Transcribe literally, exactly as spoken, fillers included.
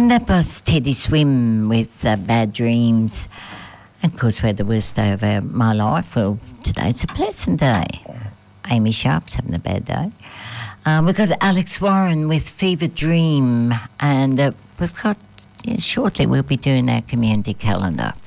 And that was Teddy Swim with uh, Bad Dreams. And of course, we had the worst day of our, my life. Well, today it's a pleasant day. Amy Sharp's having a bad day. Um, we've got Alex Warren with Fever Dream. And uh, we've got, yeah, shortly we'll be doing our community calendar.